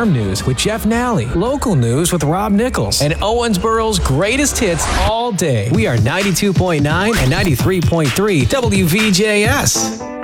Farm News with Jeff Nally, local news with Rob Nichols, and Owensboro's greatest hits all day. We are 92.9 and 93.3 WVJS.